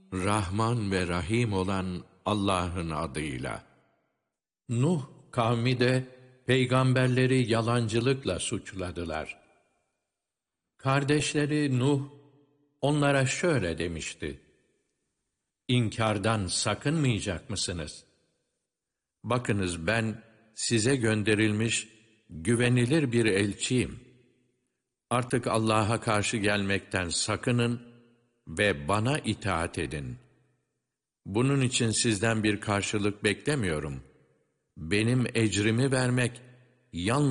Rahman ve Rahim olan Allah'ın adıyla. Nuh kavmi de peygamberleri yalancılıkla suçladılar. Kardeşleri Nuh onlara şöyle demişti: İnkardan sakınmayacak mısınız? Bakınız, ben size gönderilmiş güvenilir bir elçiyim. Artık Allah'a karşı gelmekten sakının ve bana itaat edin. Bunun için sizden bir karşılık beklemiyorum. Benim ecrimi vermek yalnız